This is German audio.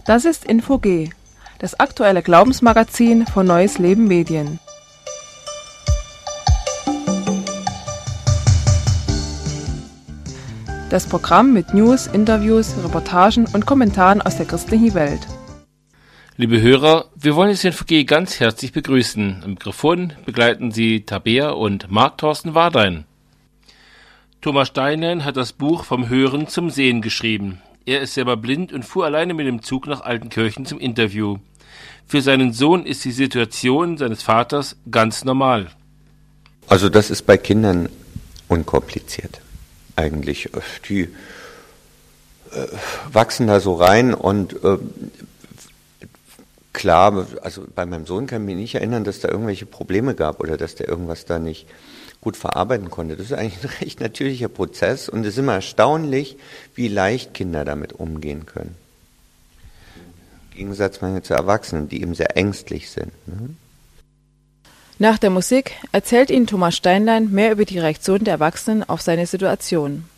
Das ist Info-G, das aktuelle Glaubensmagazin von Neues Leben Medien. Das Programm mit News, Interviews, Reportagen und Kommentaren aus der christlichen Welt. Liebe Hörer, wir wollen das Info-G ganz herzlich begrüßen. Am Mikrofon begleiten Sie Tabea und Marc-Thorsten Wardein. Thomas Steinlein hat das Buch Vom Hören zum Sehen geschrieben. Er ist selber blind und fuhr alleine mit dem Zug nach Altenkirchen zum Interview. Für seinen Sohn ist die Situation seines Vaters ganz normal. Also das ist bei Kindern unkompliziert eigentlich. Die wachsen da so rein und klar, also bei meinem Sohn kann ich mich nicht erinnern, dass da irgendwelche Probleme gab oder dass der irgendwas da nicht gut verarbeiten konnte. Das ist eigentlich ein recht natürlicher Prozess und es ist immer erstaunlich, wie leicht Kinder damit umgehen können. Im Gegensatz manchmal zu Erwachsenen, die eben sehr ängstlich sind. Ne? Nach der Musik erzählt Ihnen Thomas Steinlein mehr über die Reaktion der Erwachsenen auf seine Situation.